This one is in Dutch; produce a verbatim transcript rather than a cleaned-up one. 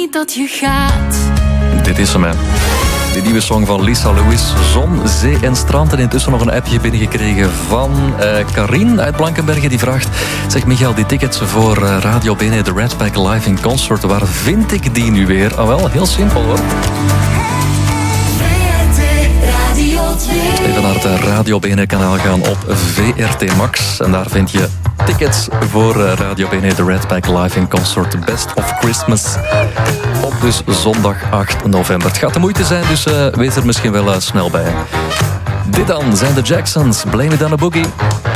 niet dat je gaat. Dit is hem, hè. De nieuwe song van Lisa Lewis, Zon, Zee en Strand. En intussen nog een appje binnengekregen van uh, Karin uit Blankenberge. Die vraagt, zeg Michael, die tickets voor uh, Radio Bene, de Red Pack Live in Concert, waar vind ik die nu weer? Ah wel, heel simpel hoor. Even naar het Radio Bene kanaal gaan op V R T Max. En daar vind je tickets voor uh, Radio Bene, de Red Pack Live in Concert, Best of Christmas. Op dus zondag acht november. Het gaat de moeite zijn, dus uh, wees er misschien wel uh, snel bij. Dit dan zijn de Jacksons, Blame It on a Boogie.